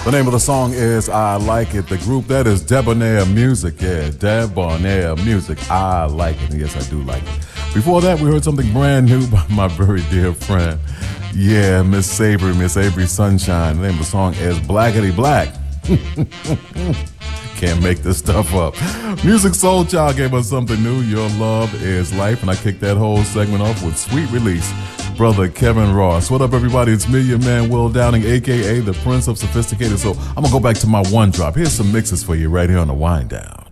The name of the song is I Like It. The group, that is Debonair Music. Yeah, Debonair Music. I like it. Yes, I do like it. Before that, we heard something brand new by my very dear friend. Yeah, Miss Avery Sunshine. The name of the song is Blackity Black. Can't make this stuff up. Music Soul Child gave us something new. Your Love Is Life. And I kicked that whole segment off with Sweet Release. Brother Kevin Ross. What up, everybody? It's me, your man, Will Downing, a.k.a. the Prince of Sophisticated. So I'm going to go back to my one drop. Here's some mixes for you right here on the Wind Down.